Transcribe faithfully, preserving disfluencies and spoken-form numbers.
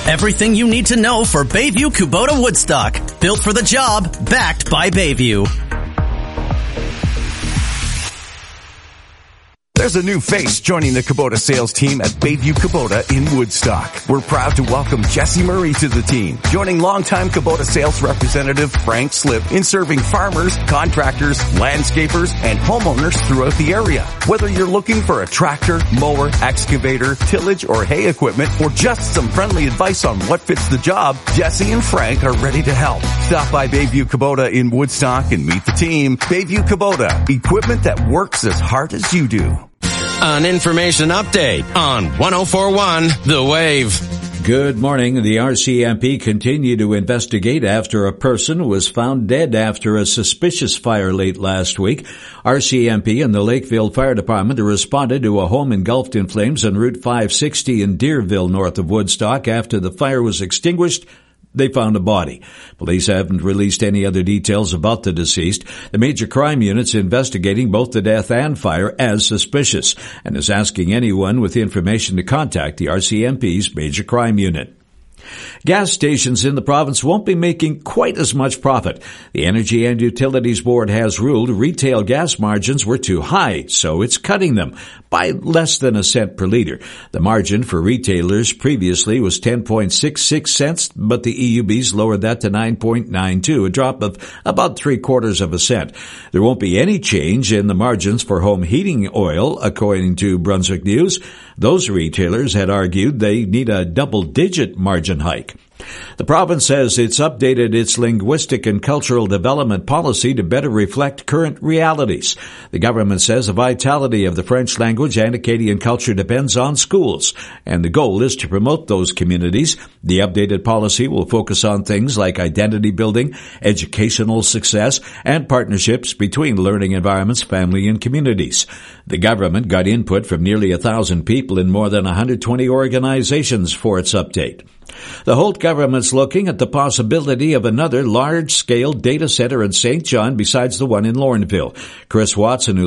Everything you need to know for Bayview Kubota Woodstock. Built for the job, backed by Bayview. There's a new face joining the Kubota sales team at Bayview Kubota in Woodstock. We're proud to welcome Jesse Murray to the team, joining longtime Kubota sales representative Frank Slip in serving farmers, contractors, landscapers, and homeowners throughout the area. Whether you're looking for a tractor, mower, excavator, tillage, or hay equipment, or just some friendly advice on what fits the job, Jesse and Frank are ready to help. Stop by Bayview Kubota in Woodstock and meet the team. Bayview Kubota, equipment that works as hard as you do. An information update on one oh four point one The Wave. Good morning. The R C M P continued to investigate after a person was found dead after a suspicious fire late last week. R C M P and the Lakeville Fire Department responded to a home engulfed in flames on Route five sixty in Deerville, north of Woodstock. After the fire was extinguished, they found a body. Police haven't released any other details about the deceased. The major crime unit's investigating both the death and fire as suspicious and is asking anyone with information to contact the R C M P's major crime unit. Gas stations in the province won't be making quite as much profit. The Energy and Utilities Board has ruled retail gas margins were too high, so it's cutting them by less than a cent per liter. The margin for retailers previously was ten point six six cents, but the E U B's lowered that to nine point nine two, a drop of about three quarters of a cent. There won't be any change in the margins for home heating oil, according to Brunswick News. Those retailers had argued they need a double-digit margin hike. The province says it's updated its linguistic and cultural development policy to better reflect current realities. The government says the vitality of the French language and Acadian culture depends on schools, and the goal is to promote those communities. The updated policy will focus on things like identity building, educational success, and partnerships between learning environments, family, and communities. The government got input from nearly a thousand people in more than one hundred twenty organizations for its update. The Holt government's looking at the possibility of another large-scale data center in Saint John besides the one in Lorneville. Chris Watson, who